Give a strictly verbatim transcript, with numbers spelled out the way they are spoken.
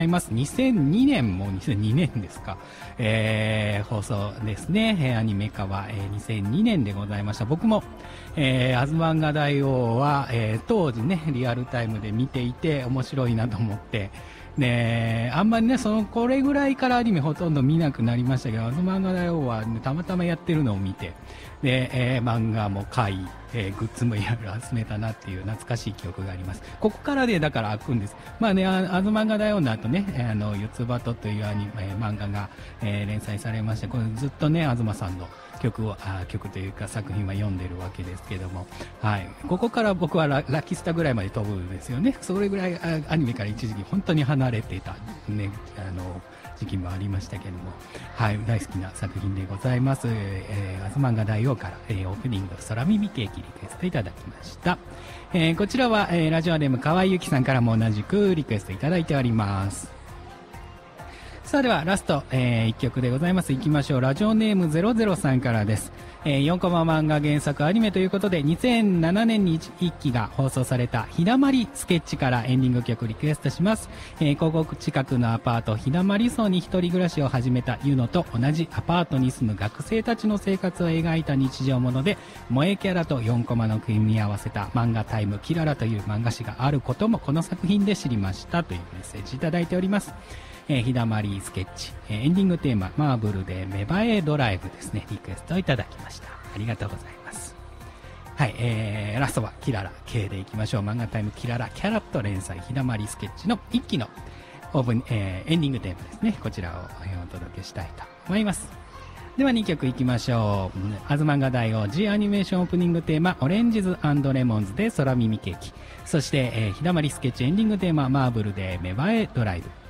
います。にせんにねん、もうにせんにねんですか、えー、放送ですね。アニメ化は、えー、にせんにねんでございました。僕も、えー、アズマンガ大王は、えー、当時ね、リアルタイムで見ていて面白いなと思って、ね、あんまりね、その、これぐらいからアニメほとんど見なくなりましたけど、アズマンガ大王は、ね、たまたまやってるのを見て、で、えー、漫画も買い、えー、グッズもいろいろ集めたなっていう懐かしい記憶があります。ここからで、だから開くんです。まあね、あアズマンガ大王の後ね、あの、四つ葉とというアニメ、漫画が、えー、連載されまして、これずっとね、東さんの曲を、あ曲というか作品は読んでるわけですけども、はい。ここから僕はララッキースターぐらいまで飛ぶんですよね。それぐらいアニメから一時期本当に離れていた、ね、あの、時期もありましたけども、はい、大好きな作品でございます。えー、アズマンガ大王から、えー、オープニング空耳ケーキリクエストいただきました。えー、こちらは、えー、ラジオネーム河合ゆきさんからも同じくリクエストいただいております。さあではラスト、えー、いっきょくでございます。いきましょう。ラジオネームゼロゼロさんからです。えー、よんコマ漫画原作アニメということでにせんななねんにいっきが放送されたひだまりスケッチからエンディング曲リクエストします。えー、広告近くのアパートひだまり荘に一人暮らしを始めたユノと同じアパートに住む学生たちの生活を描いた日常もので、萌えキャラとよんコマの組み合わせた漫画タイムキララという漫画誌があることもこの作品で知りましたというメッセージいただいております。えー、ひだまりスケッチ、えー、エンディングテーママーブルで芽生えドライブですね、リクエストをいただきました。ありがとうございます。はい、えー、ラストはキララ K でいきましょう。漫画タイムキララキャラット連載ひだまりスケッチの一期のオープン、えー、エンディングテーマですね。こちらをお届けしたいと思います。ではにきょくいきましょう。アズマンガ大王 G アニメーションオープニングテーマオレンジズ&レモンズで空耳ケーキ、そして、えー、ひだまりスケッチエンディングテーママーブルで芽生えドライブ。